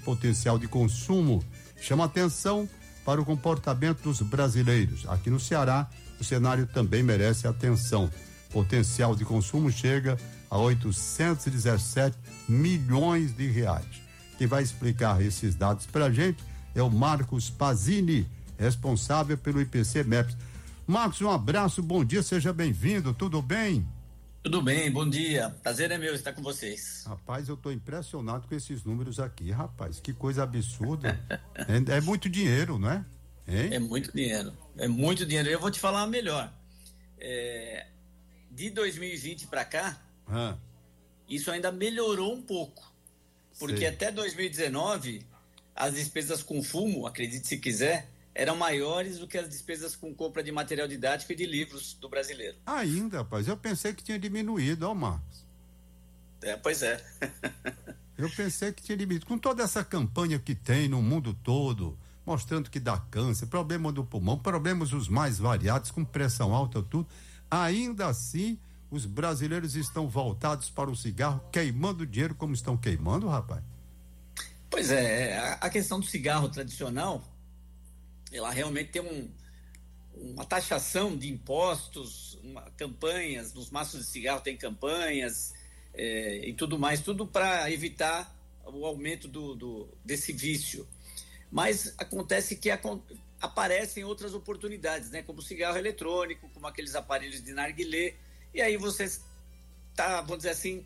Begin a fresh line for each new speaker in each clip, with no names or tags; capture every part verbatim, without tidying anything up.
potencial de consumo chama atenção para o comportamento dos brasileiros. Aqui no Ceará, o cenário também merece atenção. Potencial de consumo chega a oitocentos e dezessete milhões de reais. Quem vai explicar esses dados para a gente é o Marcos Pazini, responsável pelo I P C MEPS. Marcos, um abraço, bom dia, seja bem-vindo, tudo bem?
Tudo bem, bom dia, prazer é meu estar com vocês.
Rapaz, eu tô impressionado com esses números aqui, rapaz, que coisa absurda. é, é muito dinheiro, não é? Hein?
É muito dinheiro, é muito dinheiro. Eu vou te falar melhor. É, de dois mil e vinte para cá, ah. isso ainda melhorou um pouco, porque Sei. até dois mil e dezenove as despesas com fumo, acredite se quiser, eram maiores do que as despesas com compra de material didático e de livros do brasileiro.
Ainda, rapaz, eu pensei que tinha diminuído, ó, Marcos.
É, pois é.
Eu pensei que tinha diminuído. Com toda essa campanha que tem no mundo todo, mostrando que dá câncer, problema do pulmão, problemas os mais variados, com pressão alta, tudo, ainda assim, os brasileiros estão voltados para o cigarro, queimando dinheiro como estão queimando, rapaz?
Pois é, a, a questão do cigarro tradicional, ela realmente tem um, uma taxação de impostos, uma, campanhas, nos maços de cigarro tem campanhas é, e tudo mais, tudo para evitar o aumento do, do, desse vício. Mas acontece que a, aparecem outras oportunidades, né? Como o cigarro eletrônico, como aqueles aparelhos de narguilé, e aí você está, vamos dizer assim,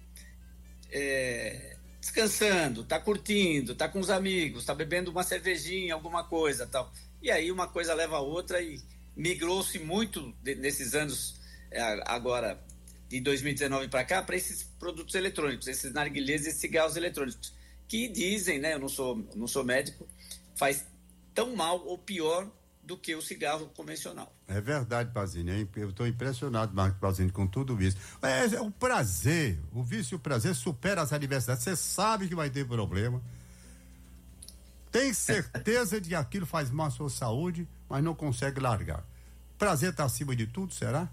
é, descansando, está curtindo, está com os amigos, está bebendo uma cervejinha, alguma coisa, tal. E aí uma coisa leva a outra e migrou-se muito de, nesses anos é, agora de dois mil e dezenove para cá para esses produtos eletrônicos, esses narguilés e cigarros eletrônicos, que dizem, né, eu não sou, não sou médico, faz tão mal ou pior do que o cigarro convencional.
É verdade, Pazini, eu estou impressionado, Marcos Pazini, com tudo isso. É, é o prazer, o vício e o prazer supera as adversidades, você sabe que vai ter problema, tem certeza de que aquilo faz mal à sua saúde, mas não consegue largar. Prazer está acima de tudo, será?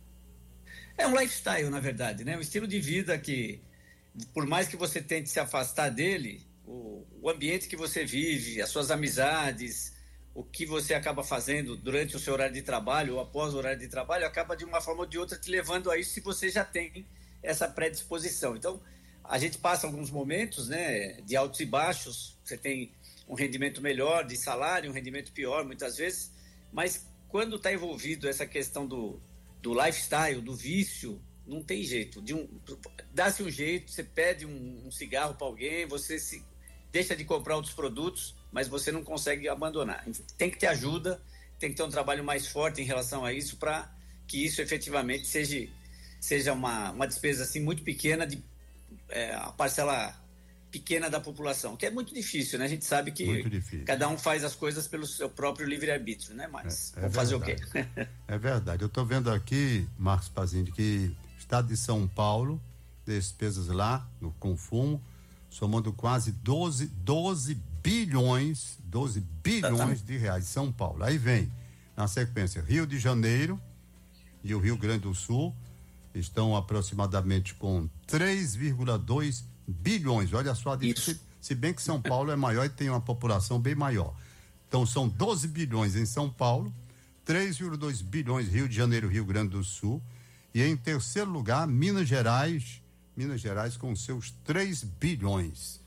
É um lifestyle, na verdade, né? Um estilo de vida que, por mais que você tente se afastar dele, o, o ambiente que você vive, as suas amizades, o que você acaba fazendo durante o seu horário de trabalho ou após o horário de trabalho, acaba de uma forma ou de outra te levando a isso se você já tem essa predisposição. Então, a gente passa alguns momentos, né, de altos e baixos, você tem um rendimento melhor de salário, um rendimento pior muitas vezes, mas quando está envolvido essa questão do, do lifestyle, do vício, não tem jeito. De um, dá-se um jeito, você pede um, um cigarro para alguém, você se, deixa de comprar outros produtos, mas você não consegue abandonar. Tem que ter ajuda, tem que ter um trabalho mais forte em relação a isso para que isso efetivamente seja, seja uma, uma despesa assim, muito pequena, de, é, a parcela pequena da população, que é muito difícil, né? A gente sabe que cada um faz as coisas pelo seu próprio livre-arbítrio, né? Mas é, é vamos fazer o quê?
É verdade. Eu estou vendo aqui, Marcos Pazini, que o estado de São Paulo, despesas lá no consumo, somando quase doze, doze bilhões, doze bilhões de reais de São Paulo. Aí vem, na sequência, Rio de Janeiro e o Rio Grande do Sul estão aproximadamente com três vírgula dois bilhões, olha só a diferença, se bem que São Paulo é maior e tem uma população bem maior. Então são doze bilhões em São Paulo, três vírgula dois bilhões Rio de Janeiro, Rio Grande do Sul, e em terceiro lugar Minas Gerais, Minas Gerais com seus três bilhões.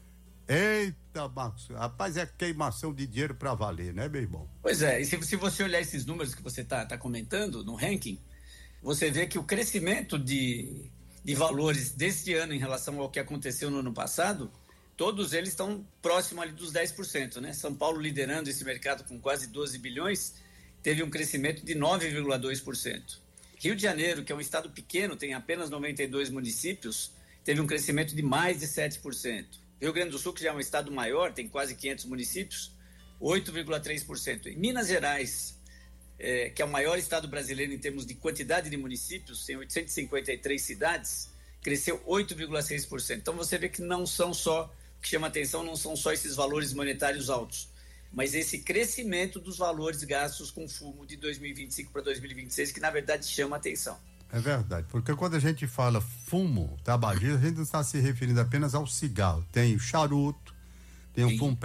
Eita, Marcos, rapaz, é queimação de dinheiro para valer, né, meu irmão?
Pois é, e se, se você olhar esses números que você tá, tá comentando no ranking, você vê que o crescimento de de valores deste ano em relação ao que aconteceu no ano passado, todos eles estão próximos ali dos dez por cento, né? São Paulo liderando esse mercado com quase doze bilhões, teve um crescimento de nove vírgula dois por cento. Rio de Janeiro, que é um estado pequeno, tem apenas noventa e dois municípios, teve um crescimento de mais de sete por cento. Rio Grande do Sul, que já é um estado maior, tem quase quinhentos municípios, oito vírgula três por cento. Em Minas Gerais, É, que é o maior estado brasileiro em termos de quantidade de municípios, tem oitocentas e cinquenta e três cidades, cresceu oito vírgula seis por cento. Então você vê que não são só, o que chama atenção não são só esses valores monetários altos, mas esse crescimento dos valores gastos com fumo de dois mil e vinte e cinco para dois mil e vinte e seis que na verdade chama atenção.
É verdade, porque quando a gente fala fumo, tabagismo, a gente não está se referindo apenas ao cigarro, tem o charuto, tem o fumo